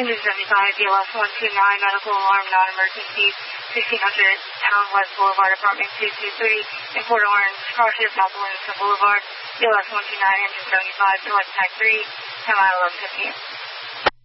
Engine 75, BLS 129, medical alarm, non-emergency, 1600 Town West Boulevard, apartment 223, in Port Orange, car shift South Williamson Boulevard, BLS 129, Engine 75, select type 3, 10 mile 1115.